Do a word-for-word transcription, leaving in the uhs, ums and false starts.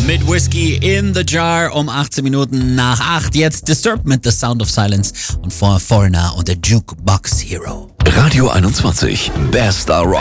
Mit Whiskey in the Jar um achtzehn Minuten nach acht. Jetzt Disturbed mit The Sound of Silence und vor Foreigner und der Jukebox Hero. Radio einundzwanzig, Best Star Rock.